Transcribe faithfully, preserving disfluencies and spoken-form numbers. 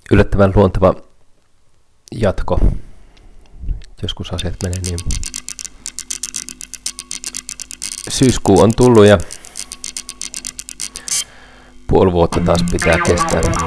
yllättävän luonteva jatko. Joskus asiat menee niin. Syyskuu on tullut ja puoli vuotta taas pitää kestää